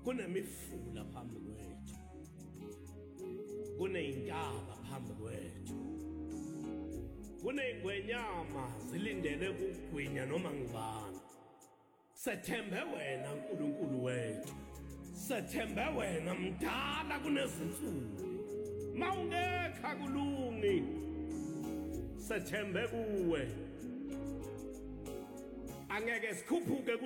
kunemifula phambi kwethu, kuney'ntaba phambi kwethu, kuney'ngwenyama zilindele ukugwinya noma ngubani. Sethembe wena Nkulunkulu wethu, sethembe wena mdala kunezinsuku, mawungekho akulungi, sethembe kuwe, angeke sikhuphuke